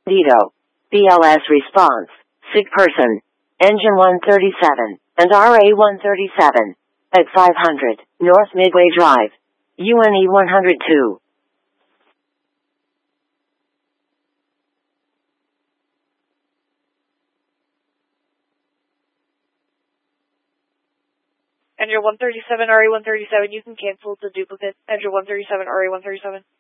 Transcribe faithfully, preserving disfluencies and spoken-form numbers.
Dito. B L S response. Sig person. Engine one thirty-seven. And R A one thirty-seven. At five hundred. North Midway Drive. U N E one oh two. Engine one thirty-seven, R A one thirty-seven, you can cancel the duplicate. Engine one thirty-seven, R A one thirty-seven.